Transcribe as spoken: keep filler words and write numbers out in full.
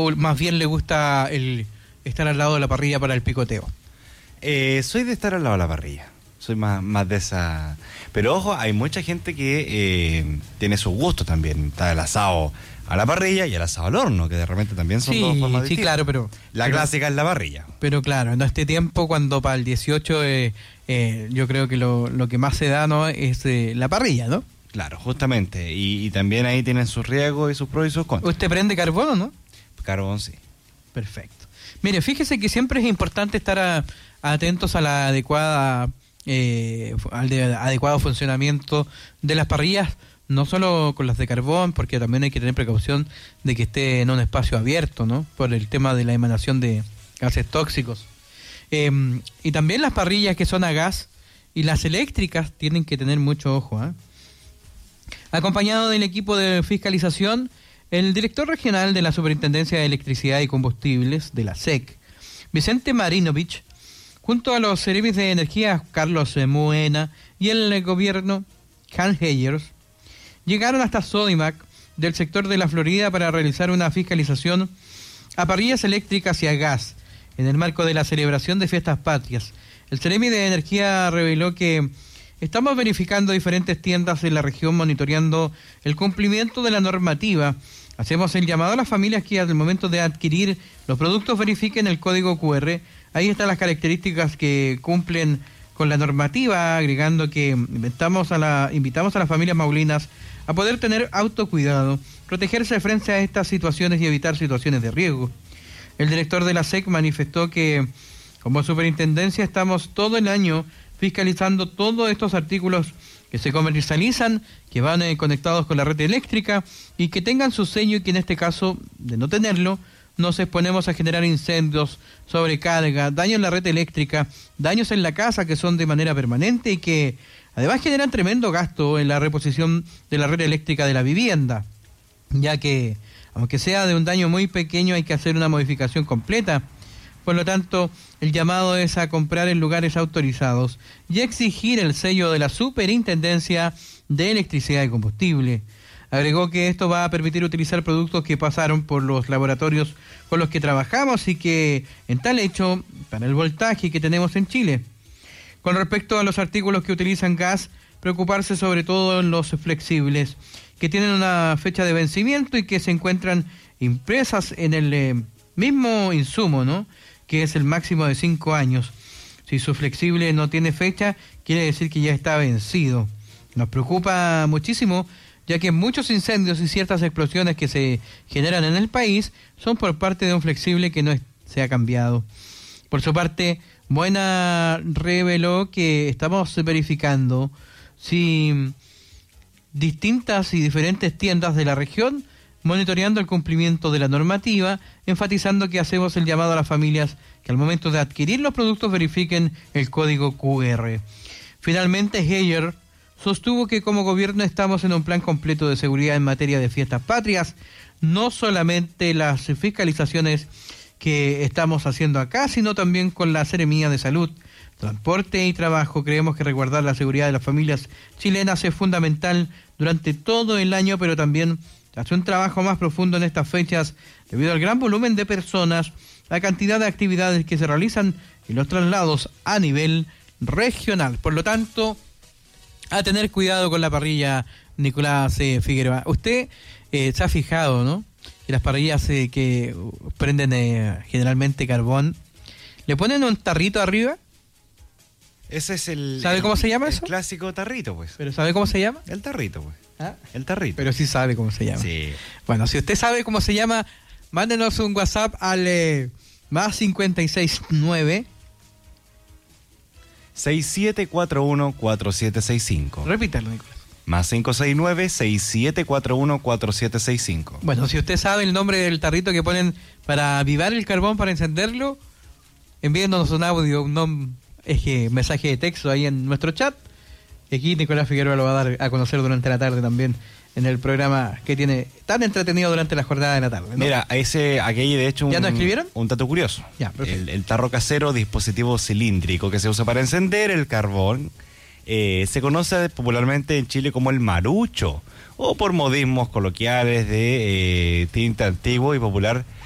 o más bien le gusta el estar al lado de la parrilla para el picoteo? Eh, soy de estar al lado de la parrilla. Soy más, más de esa... Pero ojo, hay mucha gente que eh, tiene sus gustos también. Está el asado a la parrilla y el asado al horno, que de repente también son sí, dos formas sí, distintas. claro, pero... La pero, clásica es la parrilla. Pero claro, en este tiempo, cuando para el dieciocho, eh, eh, yo creo que lo, lo que más se da, ¿no?, es eh, la parrilla, ¿no? Claro, justamente. Y, y también ahí tienen sus riesgos y sus pros y sus contras. ¿Usted prende carbón o no? Carbón, sí. Perfecto. Mire, fíjese que siempre es importante estar a, atentos a la adecuada... Eh, al de, adecuado funcionamiento de las parrillas, no solo con las de carbón, porque también hay que tener precaución de que esté en un espacio abierto, ¿no?, por el tema de la emanación de gases tóxicos. Eh, y también las parrillas que son a gas y las eléctricas tienen que tener mucho ojo, ¿eh? Acompañado del equipo de fiscalización, el director regional de la Superintendencia de Electricidad y Combustibles, de la S E C, Vicente Marinovich, junto a los servicios de energía Carlos Muena y el gobierno Hans Heyers, llegaron hasta Sodimac del sector de la Florida para realizar una fiscalización a parrillas eléctricas y a gas en el marco de la celebración de fiestas patrias. El Ceremi de Energía reveló que estamos verificando diferentes tiendas en la región, monitoreando el cumplimiento de la normativa. Hacemos el llamado a las familias que al momento de adquirir los productos verifiquen el código cu erre. Ahí están las características que cumplen con la normativa, agregando que invitamos a, la, invitamos a las familias maulinas a poder tener autocuidado, protegerse frente a estas situaciones y evitar situaciones de riesgo. El director de la S E C manifestó que como superintendencia estamos todo el año fiscalizando todos estos artículos que se comercializan, que van eh, conectados con la red eléctrica y que tengan su sello, y que en este caso, de no tenerlo, nos exponemos a generar incendios, sobrecarga, daños en la red eléctrica, daños en la casa que son de manera permanente y que además generan tremendo gasto en la reposición de la red eléctrica de la vivienda, ya que aunque sea de un daño muy pequeño hay que hacer una modificación completa. Por lo tanto, el llamado es a comprar en lugares autorizados y exigir el sello de la Superintendencia de Electricidad y Combustible. Agregó que esto va a permitir utilizar productos que pasaron por los laboratorios con los que trabajamos y que, en tal hecho, para el voltaje que tenemos en Chile. Con respecto a los artículos que utilizan gas, preocuparse sobre todo en los flexibles, que tienen una fecha de vencimiento y que se encuentran impresas en el eh, mismo insumo, ¿no?, que es el máximo de cinco años. Si su flexible no tiene fecha, quiere decir que ya está vencido. Nos preocupa muchísimo, ya que muchos incendios y ciertas explosiones que se generan en el país son por parte de un flexible que no es, se ha cambiado. Por su parte, Buena reveló que estamos verificando si distintas y diferentes tiendas de la región, monitoreando el cumplimiento de la normativa, enfatizando que hacemos el llamado a las familias que al momento de adquirir los productos verifiquen el código cu erre. Finalmente, Heyer sostuvo que como gobierno estamos en un plan completo de seguridad en materia de fiestas patrias, no solamente las fiscalizaciones que estamos haciendo acá, sino también con la Seremía de Salud, Transporte y Trabajo. Creemos que resguardar la seguridad de las familias chilenas es fundamental durante todo el año, pero también hace un trabajo más profundo en estas fechas debido al gran volumen de personas, la cantidad de actividades que se realizan y los traslados a nivel regional. Por lo tanto, a tener cuidado con la parrilla, Nicolás eh, Figueroa. Usted eh, se ha fijado, ¿no?, que las parrillas eh, que prenden eh, generalmente carbón, ¿le ponen un tarrito arriba? Ese es el... ¿Sabe el, cómo se llama el eso? El clásico tarrito, pues. ¿Pero sabe cómo se llama? El tarrito, pues. ¿Ah? El tarrito. Pero sí sabe cómo se llama. Sí. Bueno, si usted sabe cómo se llama, mándenos un WhatsApp al eh, más cincuenta y seis nueve seis siete cuatro uno cuatro siete seis cinco. Repítalo, Nicolás. Más cinco seis nueve seis siete cuatro uno cuatro siete seis cinco. Bueno, si usted sabe el nombre del tarrito que ponen para avivar el carbón, para encenderlo, envíenos un audio, un nom- eje, mensaje de texto ahí en nuestro chat. Y aquí Nicolás Figueroa lo va a dar a conocer durante la tarde también en el programa que tiene tan entretenido durante la jornada de la tarde, ¿no? Mira, ese, aquí hay de hecho un, ¿Ya nos escribieron? un dato curioso. Ya, perfecto. El, el tarro casero, dispositivo cilíndrico que se usa para encender el carbón, eh, se conoce popularmente en Chile como el marucho, o por modismos coloquiales de eh, tinte antiguo y popular